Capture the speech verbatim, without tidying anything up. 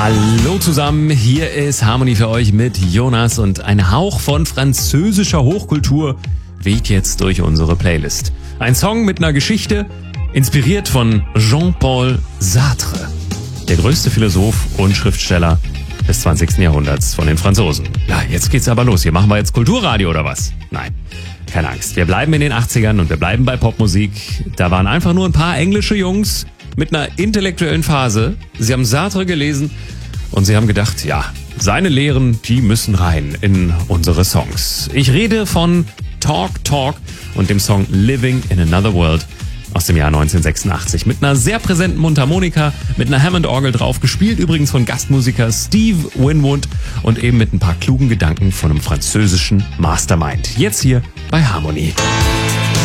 Hallo zusammen, hier ist Harmony für euch mit Jonas und ein Hauch von französischer Hochkultur weht jetzt durch unsere Playlist. Ein Song mit einer Geschichte, inspiriert von Jean-Paul Sartre, der größte Philosoph und Schriftsteller des zwanzigsten Jahrhunderts von den Franzosen. Ja, jetzt geht's aber los. Hier machen wir jetzt Kulturradio oder was? Nein, keine Angst. Wir bleiben in den achtzigern und wir bleiben bei Popmusik. Da waren einfach nur ein paar englische Jungs mit einer intellektuellen Phase. Sie haben Sartre gelesen und sie haben gedacht, ja, seine Lehren, die müssen rein in unsere Songs. Ich rede von Talk Talk und dem Song Living in Another World aus dem Jahr neunzehnhundertsechsundachtzig. Mit einer sehr präsenten Mundharmonika, mit einer Hammond-Orgel drauf, gespielt übrigens von Gastmusiker Steve Winwood und eben mit ein paar klugen Gedanken von einem französischen Mastermind. Jetzt hier bei Harmony.